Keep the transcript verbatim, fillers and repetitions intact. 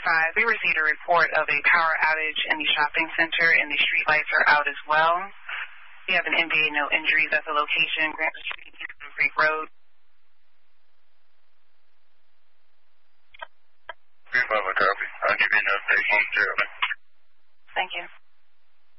five, we received a report of a power outage in the shopping center, and the street lights are out as well. We have an N B A no injuries at the location, Grant Street, Creek Road. three five, copy. I'll give you an update momentarily. Thank you.